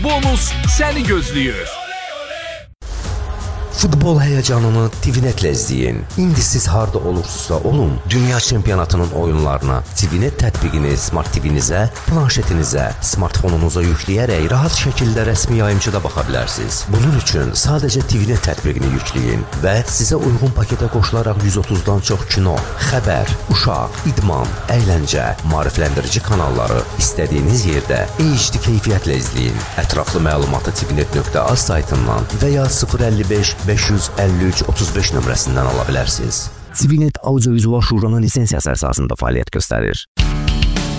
Bonus səni gözləyir. Futbol həyəcanını TVNet-lə izləyin. İndi siz harda olursunuzsa olun, dünya çempionatının oyunlarına TVNet tətbiqini Smart TV-nizə, planşetinizə, smartfonunuza yükləyərək rahat şəkildə rəsmi yayımçıda baxa bilərsiniz. Bunun üçün sadəcə TVNet tətbiqini yükləyin və sizə uyğun paketə qoşularaq 130-dan çox kino, xəbər, uşaq, idman, əyləncə, maarifləndirici kanalları istədiyiniz yerdə HD keyfiyyətlə izləyin. Ətraflı məlumatı tvnet.az saytından və ya 055 553 35 nömrəsindən ala bilərsiniz. TVNet Audio-Vizual Şuranın lisensiyası əsasında fəaliyyət göstərir.